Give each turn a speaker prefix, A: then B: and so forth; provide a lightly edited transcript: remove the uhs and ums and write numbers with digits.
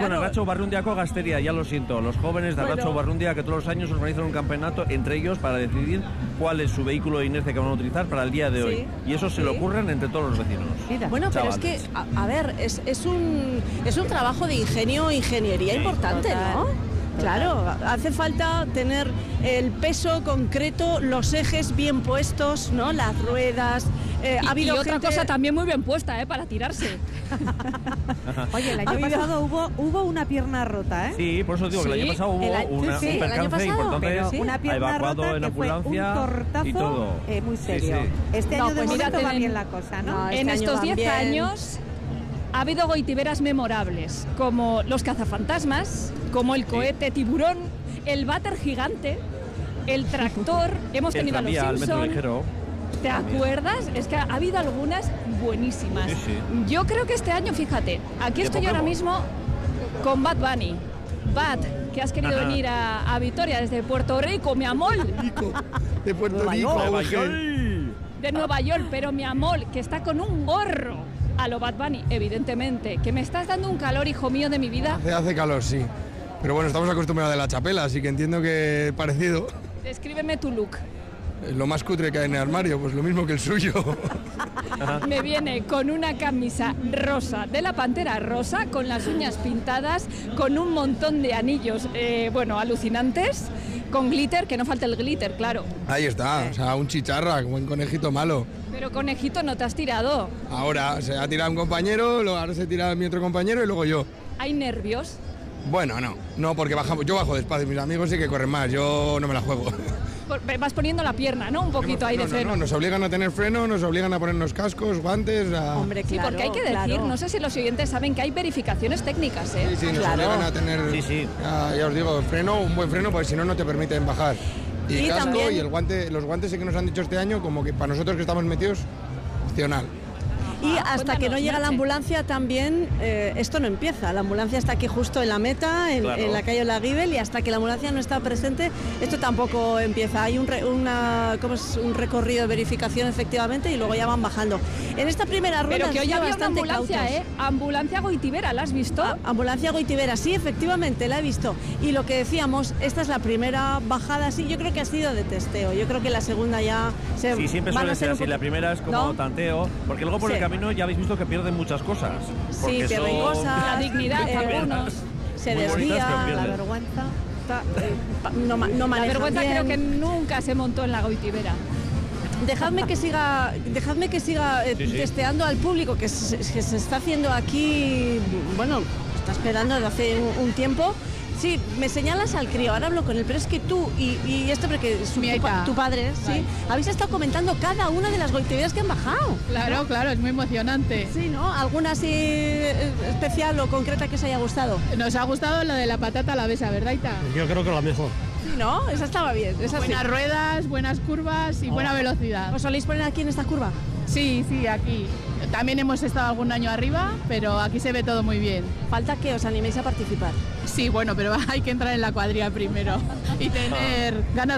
A: Bueno, Arratxo Barrundiako Gazteria, ya lo siento, los jóvenes de Arratxo Barrundia que todos los años organizan un campeonato entre ellos para decidir cuál es su vehículo de inercia que van a utilizar para el día de hoy. Y eso se lo ocurren entre todos los vecinos.
B: Bueno, pero es que, a ver, es un trabajo de ingeniería importante, ¿no? Claro, hace falta tener el peso concreto, los ejes bien puestos, ¿no? Las ruedas. Ha habido
C: y otra cosa también muy bien puesta, para tirarse.
D: Oye, el año pasado hubo una pierna rota, ¿eh?
A: Sí, por eso digo que el año pasado hubo un percance importante,
D: una pierna
A: evacuado
D: rota
A: en
D: que
A: ambulancia
D: fue un tortazo
A: y todo.
D: Muy serio. Este año de momento va bien la cosa, ¿no?
C: En estos 10 años ha habido goitiberas memorables, como los cazafantasmas, como el cohete tiburón, el váter gigante, el tractor, hemos tenido a los Simpson. ¿Te acuerdas? Es que ha habido algunas buenísimas. Yo creo que este año, fíjate, aquí estoy ahora mismo con Bad Bunny. Bad, que has querido venir a Vitoria desde Puerto Rico, mi amor.
E: De Puerto Rico.
C: De Nueva York, pero mi amor, que está con un gorro a lo Bad Bunny, evidentemente. Que me estás dando un calor, hijo mío, de mi vida.
E: Hace calor, sí. Pero bueno, estamos acostumbrados de la chapela, así que entiendo que es parecido.
C: Descríbeme tu look.
E: Lo más cutre que hay en el armario, pues lo mismo que el suyo.
C: Me viene con una camisa rosa de la Pantera Rosa, con las uñas pintadas, con un montón de anillos, alucinantes, con glitter, que no falta el glitter, claro.
E: Ahí está, o sea, un chicharra, como un conejito malo.
C: Pero conejito no te has tirado.
E: Ahora se ha tirado un compañero, ahora se tira mi otro compañero y luego yo.
C: ¿Hay nervios?
E: Bueno, no, porque yo bajo despacio, mis amigos sí que corren más, yo no me la juego.
C: Vas poniendo la pierna, ¿no? Un poquito ahí de freno.
E: No, nos obligan a tener freno, nos obligan a ponernos cascos, guantes.
B: Hombre, claro,
C: sí, porque hay que decir, no sé si los oyentes saben que hay verificaciones técnicas, ¿eh?
E: Sí, nos obligan a tener, ya os digo, un buen freno, porque si no, no te permiten bajar. Y casco también, y los guantes que nos han dicho este año, como que para nosotros que estamos metidos, opcional.
B: Y hasta que no llega la ambulancia también, esto no empieza. La ambulancia está aquí justo en la meta, en la calle Olaguibel, y hasta que la ambulancia no está presente, esto tampoco empieza. Hay un recorrido de verificación, efectivamente, y luego ya van bajando. En esta primera ronda...
C: Pero que hoy había una ambulancia, Ambulancia Goitibera, ¿la has visto?
B: Ambulancia Goitibera, sí, efectivamente, la he visto. Y lo que decíamos, esta es la primera bajada, sí, yo creo que ha sido de testeo. Yo creo que la segunda ya...
A: Sí, siempre suele ser así. La primera es como tanteo, porque luego por el camino ya habéis visto que pierden muchas cosas.
B: Sí, pierden cosas,
C: la dignidad, algunos.
B: Se desvía, la vergüenza.
C: La vergüenza bien. Creo que nunca se montó en la Goitibera.
B: Dejadme que siga testeando al público que se está haciendo aquí, está esperando desde hace un tiempo. Sí, me señalas al crío, ahora hablo con él, pero es que tú y este, porque tu padre, sí, habéis estado comentando cada una de las goitiberas que han bajado.
C: Claro, claro, es muy emocionante.
B: Sí, ¿no? ¿Alguna así especial o concreta que os haya gustado?
C: Nos ha gustado la de la patata alavesa, ¿verdad, Ita?
F: Yo creo que la mejor.
B: Sí, ¿no? Esa estaba bien.
C: Buenas ruedas, buenas curvas y buena velocidad.
B: ¿Os soléis poner aquí en esta curva?
C: Sí, aquí. También hemos estado algún año arriba, pero aquí se ve todo muy bien.
B: Falta que os animéis a participar.
C: Sí, pero hay que entrar en la cuadrilla primero y tener ganas